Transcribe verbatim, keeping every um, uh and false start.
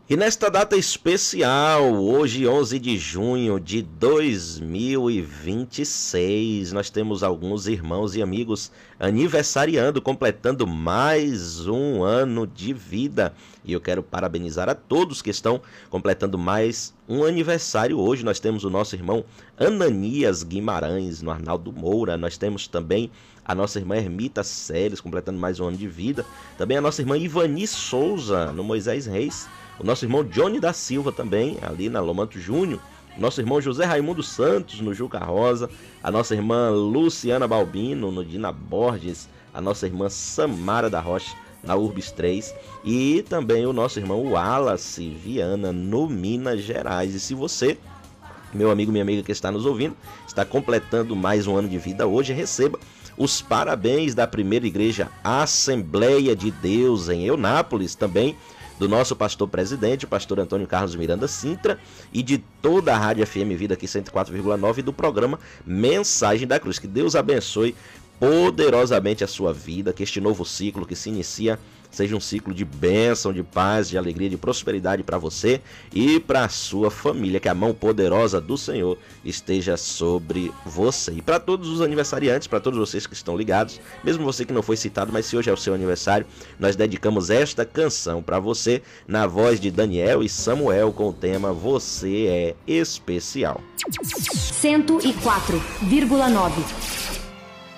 E nesta data especial, hoje onze de junho de dois mil e vinte e seis, nós temos alguns irmãos e amigos aniversariando, completando mais um ano de vida. E eu quero parabenizar a todos que estão completando mais um aniversário hoje. Nós temos o nosso irmão Ananias Guimarães, no Arnaldo Moura. Nós temos também a nossa irmã Ermita Celes, completando mais um ano de vida. Também a nossa irmã Ivani Souza, no Moisés Reis. O nosso irmão Johnny da Silva também, ali na Lomanto Júnior. Nosso irmão José Raimundo Santos, no Juca Rosa. A nossa irmã Luciana Balbino, no Dina Borges. A nossa irmã Samara da Rocha, na Urbis três. E também o nosso irmão Wallace Viana, no Minas Gerais. E se você, meu amigo, minha amiga que está nos ouvindo, está completando mais um ano de vida hoje, receba os parabéns da primeira igreja Assembleia de Deus em Eunápolis, também do nosso pastor presidente, o pastor Antônio Carlos Miranda Sintra, e de toda a Rádio F M Vida aqui cento e quatro vírgula nove do programa Mensagem da Cruz. Que Deus abençoe poderosamente a sua vida, que este novo ciclo que se inicia seja um ciclo de bênção, de paz, de alegria, de prosperidade para você e para a sua família, que a mão poderosa do Senhor esteja sobre você. E para todos os aniversariantes, para todos vocês que estão ligados, mesmo você que não foi citado, mas se hoje é o seu aniversário, nós dedicamos esta canção para você, na voz de Daniel e Samuel, com o tema Você é Especial. cento e quatro vírgula nove